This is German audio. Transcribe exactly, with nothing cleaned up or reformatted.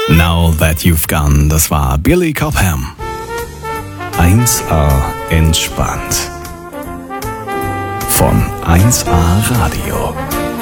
Now That You've Gone, das war Billy Cobham. eins A entspannt. Von eins A Radio.